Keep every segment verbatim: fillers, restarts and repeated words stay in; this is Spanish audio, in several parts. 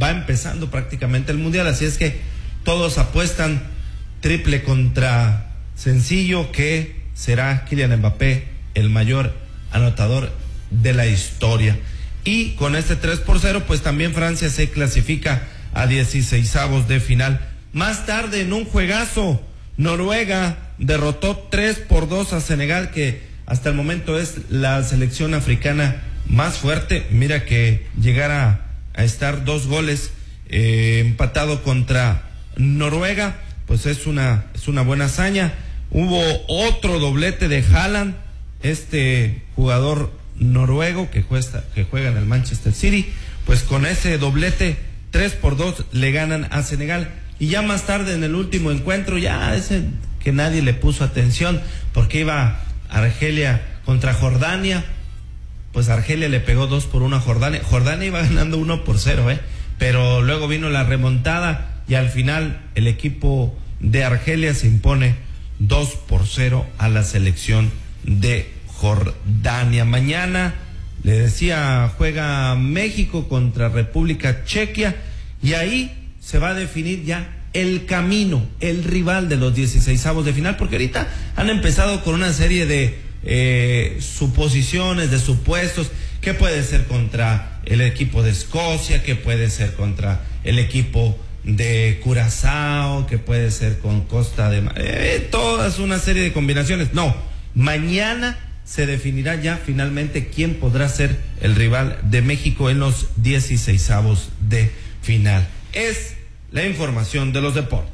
va empezando prácticamente el Mundial, así es que todos apuestan triple contra sencillo, que será Kylian Mbappé el mayor anotador de la historia. Y con este tres por cero, pues también Francia se clasifica a dieciseisavos de final. Más tarde, en un juegazo, Noruega derrotó tres por dos a Senegal, que hasta el momento es la selección africana más fuerte. Mira que llegara a estar dos goles eh, empatado contra Noruega, pues es una, es una buena hazaña. Hubo otro doblete de Haaland, este jugador noruego que juega, que juega en el Manchester City, pues con ese doblete tres por dos le ganan a Senegal. Y ya más tarde en el último encuentro, ya ese que nadie le puso atención, porque iba Argelia contra Jordania, pues Argelia le pegó dos por uno a Jordania. Jordania iba ganando uno por cero, eh, pero luego vino la remontada y al final el equipo de Argelia se impone dos por cero a la selección de Jordania. Mañana, le decía, juega México contra República Chequia y ahí se va a definir ya el camino, el rival de los dieciseisavos de final, porque ahorita han empezado con una serie de eh, suposiciones, de supuestos, que puede ser contra el equipo de Escocia, que puede ser contra el equipo de Curazao, que puede ser con Costa de... Eh, todas una serie de combinaciones. No, mañana se definirá ya finalmente quién podrá ser el rival de México en los dieciseisavos de final. Es la información de los deportes.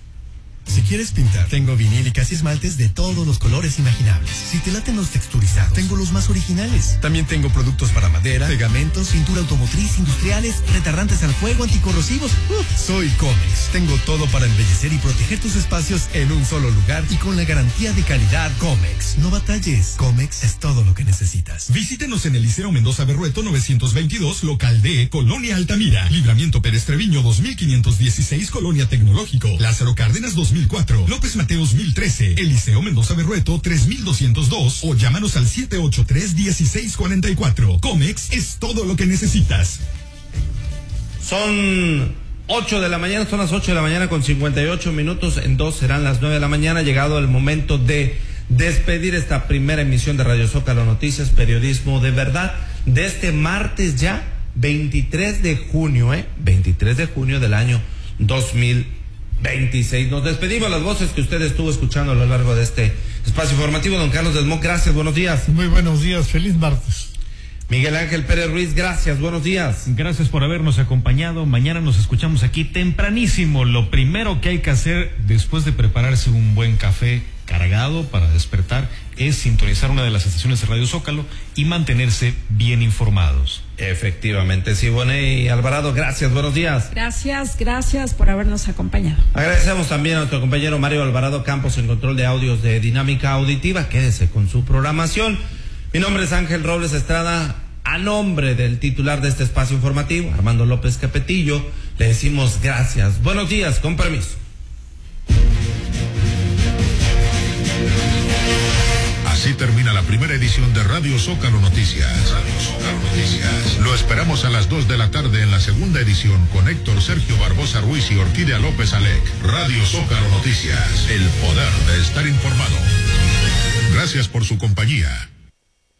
Si quieres pintar, tengo vinílicas y esmaltes de todos los colores imaginables. Si te laten los texturizados, tengo los más originales. También tengo productos para madera, pegamentos, pintura automotriz, industriales, retardantes al fuego, anticorrosivos. Uf, soy Comex. Tengo todo para embellecer y proteger tus espacios en un solo lugar y con la garantía de calidad Comex. No batalles. Comex es todo lo que necesitas. Visítenos en el Liceo Mendoza Berrueto novecientos veintidós, local D, Colonia Altamira. Libramiento Pérez Treviño dos mil quinientos dieciséis, Colonia Tecnológico. Lázaro Cárdenas dos mil cuatro, López Mateos mil trece, Eliseo Mendoza Berrueto tres mil doscientos dos o llámanos al siete ocho tres, uno seis cuatro cuatro. Comex es todo lo que necesitas. Son ocho de la mañana, son las ocho de la mañana con cincuenta y ocho minutos, en dos serán las nueve de la mañana, llegado el momento de despedir esta primera emisión de Radio Zócalo Noticias, periodismo de verdad, de este martes ya, veintitrés de junio, eh, veintitrés de junio del año dos mil veintiséis. Nos despedimos, las voces que usted estuvo escuchando a lo largo de este espacio informativo. Don Carlos Desmond, gracias, buenos días. Muy buenos días, feliz martes. Miguel Ángel Pérez Ruiz, gracias, buenos días. Gracias por habernos acompañado. Mañana nos escuchamos aquí tempranísimo. Lo primero que hay que hacer después de prepararse un buen café cargado para despertar es sintonizar una de las estaciones de Radio Zócalo y mantenerse bien informados. Efectivamente, Siboney y Alvarado, gracias, buenos días. Gracias, gracias por habernos acompañado. Agradecemos también a nuestro compañero Mario Alvarado Campos en control de audios de Dinámica Auditiva. Quédese con su programación. Mi nombre es Ángel Robles Estrada. A nombre del titular de este espacio informativo, Armando López Capetillo, le decimos gracias. Buenos días, con permiso. Así termina la primera edición de Radio Zócalo Noticias. Radio Zócalo Noticias. Lo esperamos a las dos de la tarde en la segunda edición con Héctor Sergio Barbosa Ruiz y Orquídea López Alec. Radio Zócalo Noticias. El poder de estar informado. Gracias por su compañía.